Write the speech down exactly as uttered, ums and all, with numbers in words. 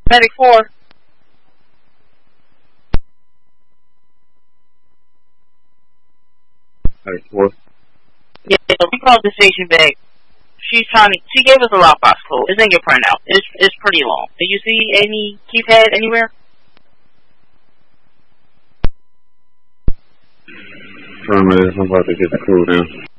Medic four. Medic four. Yeah, we called the station back. She's trying to, she gave us a lockbox code. It's in your printout. It's it's pretty long. Do you see any keypad anywhere? Affirmative. I'm about to get the code down.